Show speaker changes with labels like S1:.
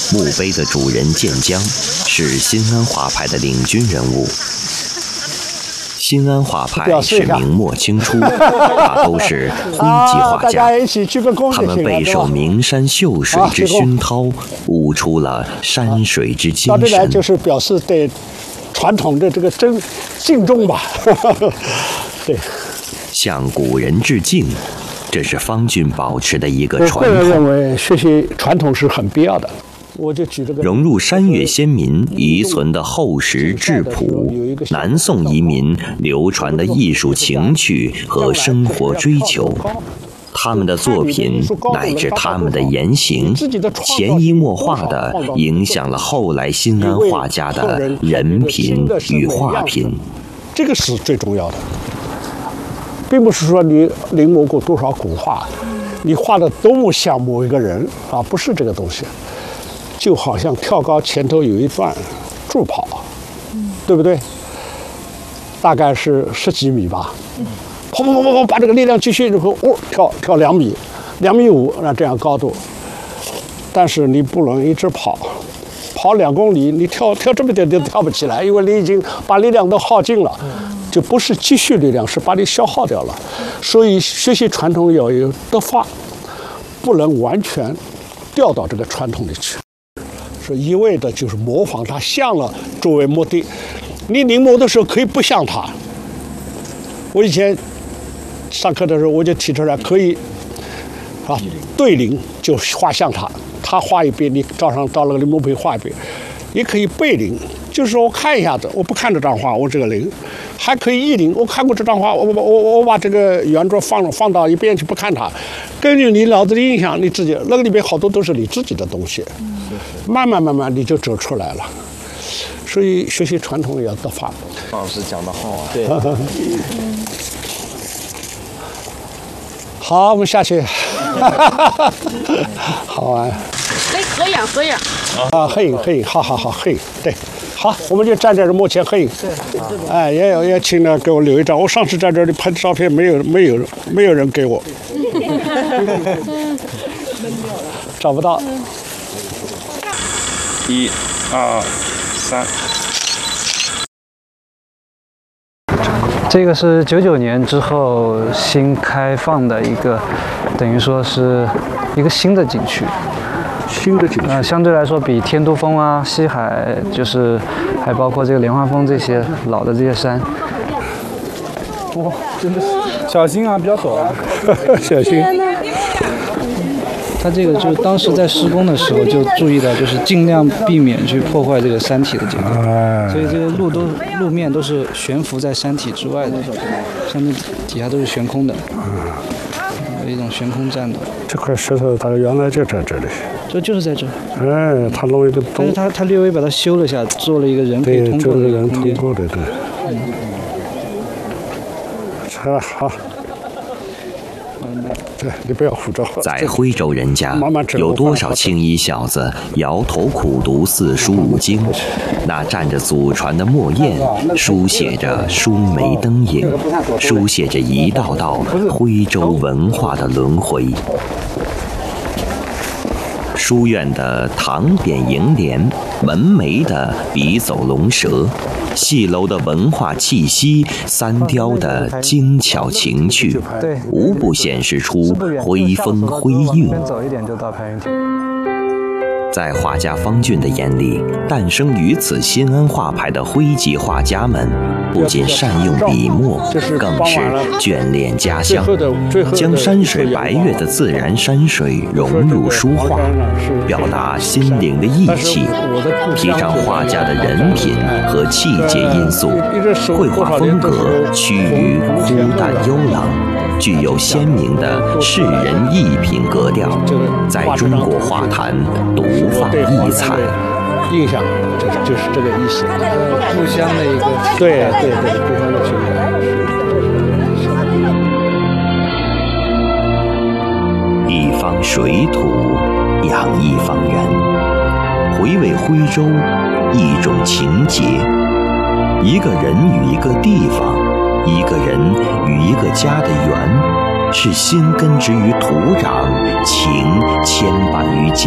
S1: 墓碑的主人建江是新安画派的领军人物。新安画派是明末清初，大都是徽籍画家，他们备受名山秀水之熏陶，悟出了山水之精神。
S2: 当然就是表示对传统的这个敬重吧。对，
S1: 向古人致敬，这是方俊保持的一个传统。
S2: 我个人认为学习传统是很必要的。我就举这个
S1: 融入山岳先民遗存的厚实质朴，南宋遗民流传的艺术情趣和生活追求，他们的作品乃至他们的言行，潜移默化地影响了后来新安画家的人品与画品。
S2: 这个是最重要的，并不是说你临摹过多少古画，你画的多么像某一个人啊，不是这个东西。就好像跳高前头有一段助跑，对不对？大概是10几米吧，跑，把这个力量继续，然后跳2米，2.5米，那这样高度。但是你不能一直跑2公里，你跳这么点都跳不起来，因为你已经把力量都耗尽了，就不是积蓄力量，是把你消耗掉了。所以学习传统要有德法，不能完全掉到这个传统里去。是一味的就是模仿它像了作为目的，你临摹的时候可以不像它。我以前上课的时候我就提出来，可以对临就画像他画一遍，你照那个临摹碑画一遍，也可以背临，就是说我看一下子，我不看这张画，我这个临，还可以意临，我看过这张画，我把这个原作放到一边去不看它，根据你脑子的印象，你自己那个里面好多都是你自己的东西。慢慢你就走出来了，所以学习传统也要德法。
S3: 老师讲得好啊！对。
S2: 好，我们下去。好玩。
S4: 合影。
S2: 啊，合影，好，合影，对。好，我们就站在这幕前合影。哎，也请呢给我留一张。我上次在这里拍照片，没有人给我。找不到。
S3: 1、2、3。
S5: 这个是99年之后新开放的一个，等于说是一个新的景区。相对来说比天都峰啊、西海，就是还包括这个莲花峰这些老的这些山。
S3: 哇，真的是小心啊，比较陡啊。
S2: 小心。
S5: 它这个就是当时在施工的时候就注意到，就是尽量避免去破坏这个山体的结构，所以这个路面都是悬浮在山体之外的，上面底下都是悬空的，有一种悬空战斗。
S2: 这块石头它原来就在这里，
S5: 就是在这。
S2: 哎，它弄一个洞，
S5: 但是它略微把它修了一下，做了一个人可以通过的
S2: 人通过的，对。好。对，你不要胡诌。
S1: 在徽州人家，有多少青衣小子摇头苦读四书五经？那蘸着祖传的墨砚，书写着疏梅灯影，书写着一道道徽州文化的轮回。书院的唐匾楹联，门楣的笔走龙蛇，戏楼的文化气息，三雕的精巧情趣，无不显示出徽风徽韵。
S5: 走一点就到排云亭。
S1: 在画家方俊的眼里，诞生于此新安画派的徽籍画家们，不仅善用笔墨，更是眷恋家乡，将山水白月的自然山水融入书画，表达心灵的意气，提倡画家的人品和气节因素，绘画风格趋于枯淡幽朗，具有鲜明的世人艺品格调，在中国画坛独放异彩。
S2: 印象就是这个意思，
S5: 故乡的一个
S2: 对，故乡的情感。
S1: 一方水土养一方人，回味徽州一种情结，一个人与一个地方，一个人与一个家的缘，是心根植于土壤，情牵绊于家。